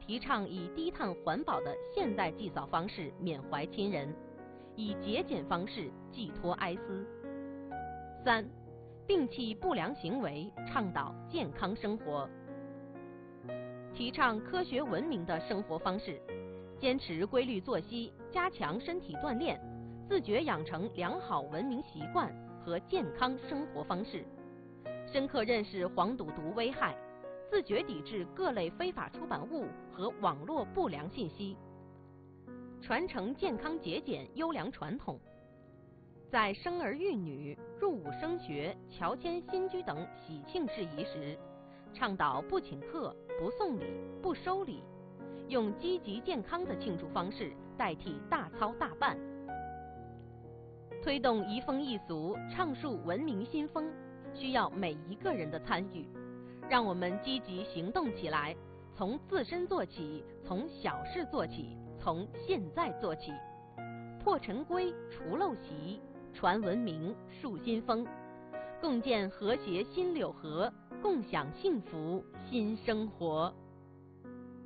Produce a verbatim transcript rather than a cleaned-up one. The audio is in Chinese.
提倡以低碳环保的现代祭扫方式缅怀亲人，以节俭方式寄托哀思。三、摒弃不良行为，倡导健康生活。提倡科学文明的生活方式，坚持规律作息，加强身体锻炼，自觉养成良好文明习惯和健康生活方式，深刻认识黄赌毒危害，自觉抵制各类非法出版物和网络不良信息，传承健康节俭优良传统。在生儿育女、入伍升学、乔迁新居等喜庆事宜时，倡导不请客、不送礼、不收礼，用积极健康的庆祝方式代替大操大办。推动移风易俗、倡树文明新风，需要每一个人的参与。让我们积极行动起来，从自身做起，从小事做起，从现在做起，破陈规、除陋习，传文明、树新风，共建和谐新柳河，共享幸福新生活。